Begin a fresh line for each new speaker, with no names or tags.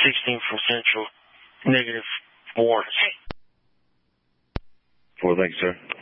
16 from Central, negative 1.
4, thanks, sir.